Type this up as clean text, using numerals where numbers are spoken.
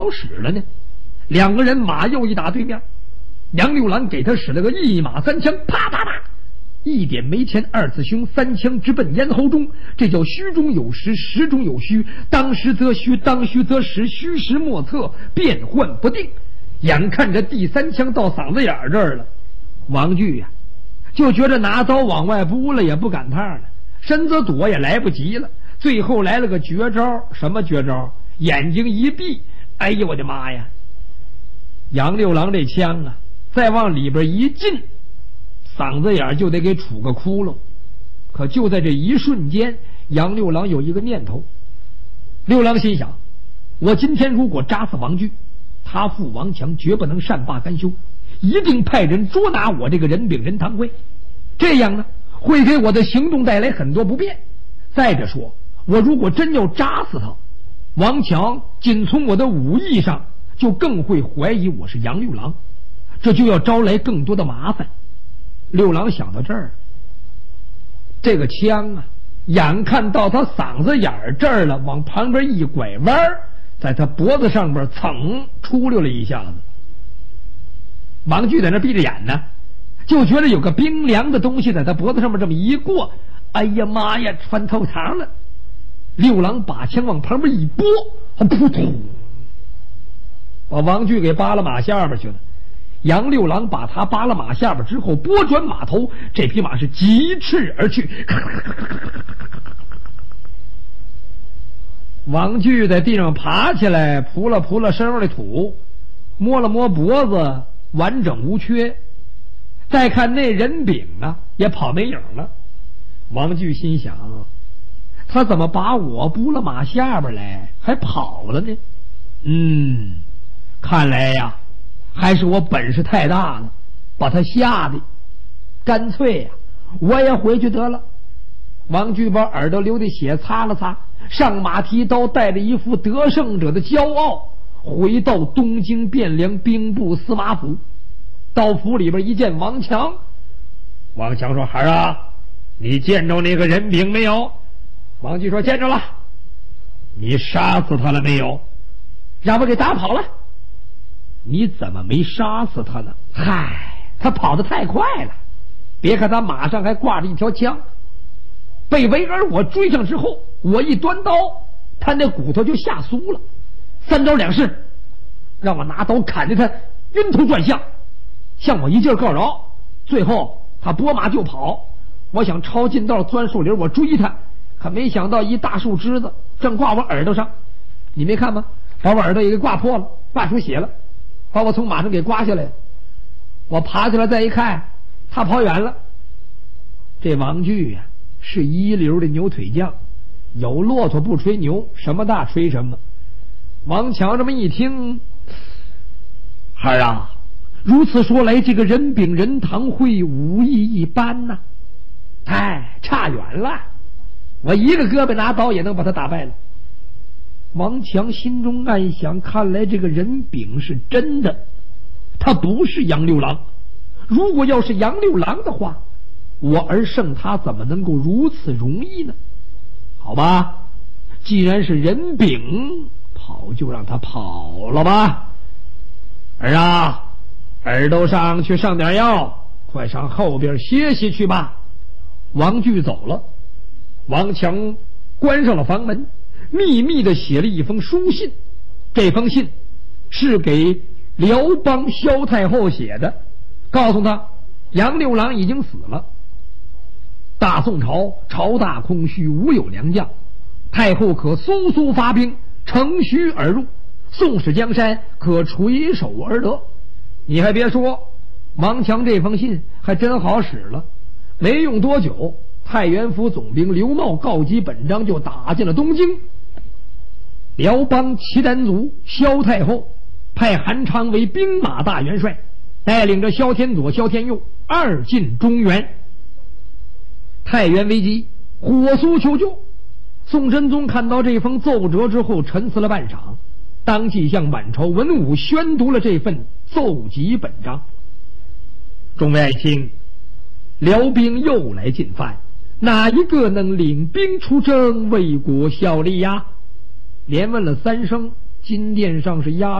使了呢。两个人马又一打对面，杨六郎给他使了个一马三枪，啪啪啪，一点没钱，二次凶，三枪直奔咽喉中。这叫虚中有实，实中有虚，当时则虚，当虚则实，虚实莫测，变幻不定。眼看着第三枪到嗓子眼这儿了，王巨呀，就觉着拿刀往外扑了也不赶趟了，身子躲也来不及了。最后来了个绝招，什么绝招？眼睛一闭，哎呦我的妈呀！杨六郎这枪啊，再往里边一进，嗓子眼就得给杵个窟窿。可就在这一瞬间，杨六郎有一个念头。六郎心想，我今天如果扎死王巨，他父王强绝不能善罢甘休，一定派人捉拿我这个人饼人堂会，这样呢会给我的行动带来很多不便。再者说，我如果真要扎死他，王强仅从我的武艺上就更会怀疑我是杨六郎，这就要招来更多的麻烦。六郎想到这儿，这个枪啊，眼看到他嗓子眼这儿了，往旁边一拐弯，在他脖子上边噌出溜了一下子。王巨在那闭着眼呢，就觉得有个冰凉的东西在他脖子上面这么一过，哎呀妈呀，穿透肠了。六郎把枪往旁边一拨，扑通，把王巨给扒了马下边去了。杨六郎把他扒了马下边之后，拨转马头，这匹马是疾驰而去。王巨在地上爬起来，扑了扑了身上的土，摸了摸脖子，完整无缺。再看那人饼啊，也跑没影了。王巨心想，他怎么把我扑了马下边来，还跑了呢？看来呀，还是我本事太大了，把他吓的。干脆呀，我也回去得了。王巨把耳朵流的血擦了擦，上马提刀，带着一副得胜者的骄傲，回到东京汴梁兵部司马府。到府里边一见王强，王强说：“孩儿啊，你见着那个人饼没有？”王巨说：“见着了。”“你杀死他了没有？”“让我给打跑了。”“你怎么没杀死他呢？”“嗨，他跑得太快了，别看他马上还挂着一条枪，被围而我追上之后，我一端刀，他那骨头就下酥了，三招两式，让我拿刀砍着他晕头转向，向我一劲告饶，最后他拨马就跑。我想抄近道钻树林，我追他，可没想到一大树枝子正挂我耳朵上，你没看吗？把我耳朵也给挂破了，挂出血了，把我从马上给刮下来。我爬起来再一看，他跑远了。这王巨呀，是一流的牛腿将，有骆驼不吹牛，什么大吹什么。王强这么一听，孩儿啊，如此说来，这个人饼人堂会武艺一般呐，差远了，我一个胳膊拿刀也能把他打败了。王强心中暗想，看来这个人饼是真的，他不是杨六郎。如果要是杨六郎的话，我而胜他怎么能够如此容易呢？好吧，既然是人饼，跑就让他跑了吧。儿啊，耳朵上去上点药，快上后边歇息去吧。王巨走了，王强关上了房门，秘密地写了一封书信。这封信是给辽邦萧太后写的，告诉他杨六郎已经死了，大宋朝朝大空虚，无有良将，太后可速速发兵，乘虚而入，宋使江山可垂手而得。你还别说，王强这封信还真好使了。没用多久，太原府总兵刘茂告急本章就打进了东京。辽邦契丹族萧太后派韩昌为兵马大元帅，带领着萧天佐、萧天佑二进中原。太原危机，火速求救。宋真宗看到这封奏折之后，沉思了半晌，当即向满朝文武宣读了这份奏急本章。众位爱卿，辽兵又来进犯，哪一个能领兵出征，为国效力呀？连问了三声， 金殿上是压